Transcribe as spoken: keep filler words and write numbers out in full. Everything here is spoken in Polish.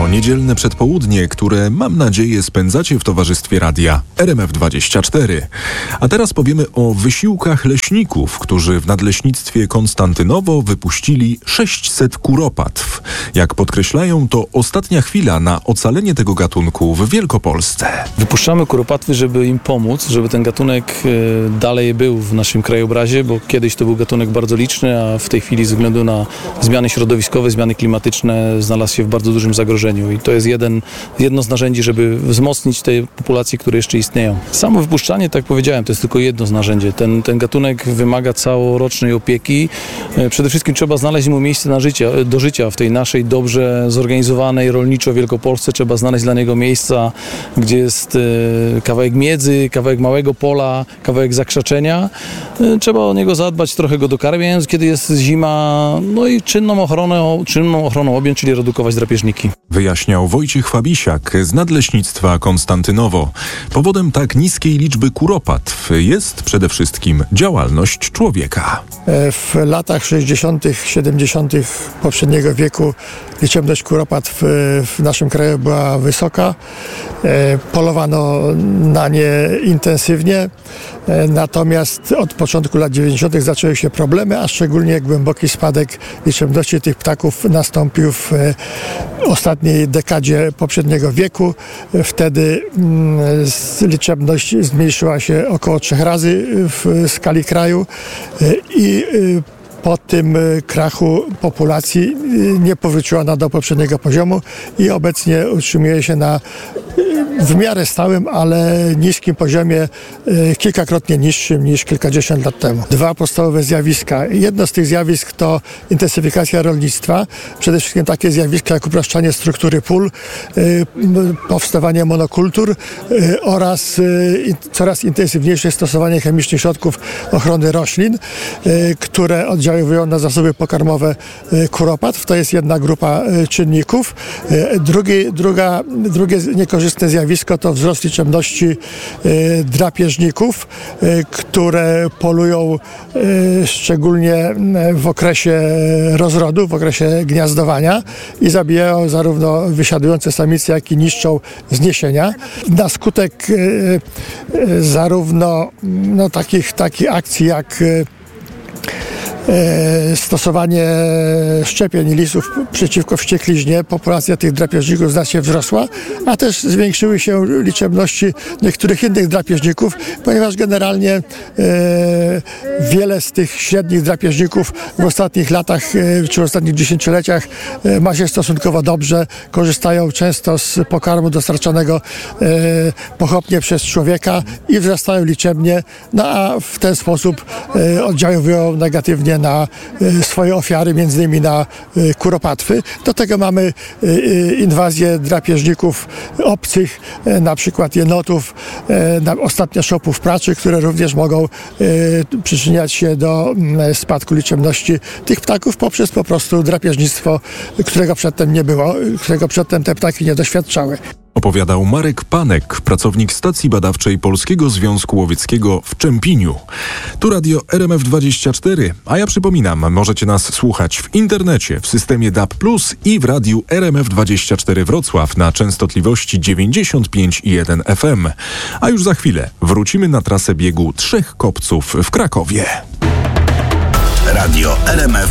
To niedzielne przedpołudnie, które mam nadzieję spędzacie w towarzystwie radia R M F dwadzieścia cztery. A teraz powiemy o wysiłkach leśników, którzy w Nadleśnictwie Konstantynowo wypuścili sześćset kuropatw. Jak podkreślają, to ostatnia chwila na ocalenie tego gatunku w Wielkopolsce. Wypuszczamy kuropatwy, żeby im pomóc, żeby ten gatunek dalej był w naszym krajobrazie, bo kiedyś to był gatunek bardzo liczny, a w tej chwili ze względu na zmiany środowiskowe, zmiany klimatyczne znalazł się w bardzo dużym zagrożeniu i to jest jeden, jedno z narzędzi, żeby wzmocnić te populacje, które jeszcze istnieją. Samo wypuszczanie, tak jak powiedziałem, to jest tylko jedno z narzędzi. Ten, ten gatunek wymaga całorocznej opieki. Przede wszystkim trzeba znaleźć mu miejsce na życie, do życia w tej naszej dobrze zorganizowanej rolniczo Wielkopolsce. Trzeba znaleźć dla niego miejsca, gdzie jest kawałek miedzy, kawałek małego pola, kawałek zakrzaczenia. Trzeba o niego zadbać, trochę go dokarmiając, kiedy jest zima, no i czynną ochronę, czynną ochroną objąć, czyli redukować drapieżniki. Wyjaśniał Wojciech Fabisiak z Nadleśnictwa Konstantynowo. Powodem tak niskiej liczby kuropatw jest przede wszystkim działalność człowieka. W latach sześćdziesiątych, siedemdziesiątych poprzedniego wieku liczebność kuropatw w naszym kraju była wysoka. Polowano na nie intensywnie. Natomiast od początku lat dziewięćdziesiątych zaczęły się problemy, a szczególnie głęboki spadek liczebności tych ptaków nastąpił w ostatniej dekadzie poprzedniego wieku. Wtedy liczebność zmniejszyła się około trzech razy w skali kraju i po tym krachu populacji nie powróciła ona do poprzedniego poziomu i obecnie utrzymuje się na w miarę stałym, ale niskim poziomie, kilkakrotnie niższym niż kilkadziesiąt lat temu. Dwa podstawowe zjawiska. Jedno z tych zjawisk to intensyfikacja rolnictwa. Przede wszystkim takie zjawiska jak upraszczanie struktury pól, powstawanie monokultur oraz coraz intensywniejsze stosowanie chemicznych środków ochrony roślin, które oddziaływują na zasoby pokarmowe kuropatw. To jest jedna grupa czynników. Drugi, druga, drugie niekorzystne zjawisko to wzrost liczebności y, drapieżników, y, które polują y, szczególnie w okresie rozrodu, w okresie gniazdowania i zabijają zarówno wysiadujące samice, jak i niszczą zniesienia. Na skutek y, y, zarówno no, takich, takich akcji jak y, stosowanie szczepień lisów przeciwko wściekliźnie, populacja tych drapieżników znacznie wzrosła, a też zwiększyły się liczebności niektórych innych drapieżników, ponieważ generalnie e, wiele z tych średnich drapieżników w ostatnich latach e, czy w ostatnich dziesięcioleciach e, ma się stosunkowo dobrze, korzystają często z pokarmu dostarczanego e, pochopnie przez człowieka i wzrastają liczebnie, no a w ten sposób e, oddziałują negatywnie na swoje ofiary, między innymi na kuropatwy. Do tego mamy inwazję drapieżników obcych, na przykład jenotów, ostatnio szopów praczy, które również mogą przyczyniać się do spadku liczebności tych ptaków poprzez po prostu drapieżnictwo, którego przedtem nie było, którego przedtem te ptaki nie doświadczały. Opowiadał Marek Panek, pracownik stacji badawczej Polskiego Związku Łowieckiego w Czempiniu. Tu radio R M F dwadzieścia cztery, a ja przypominam, możecie nas słuchać w internecie, w systemie D A B plus i w radiu R M F dwadzieścia cztery Wrocław na częstotliwości dziewięćdziesiąt pięć i jeden F M. A już za chwilę wrócimy na trasę biegu Trzech Kopców w Krakowie. Radio R M F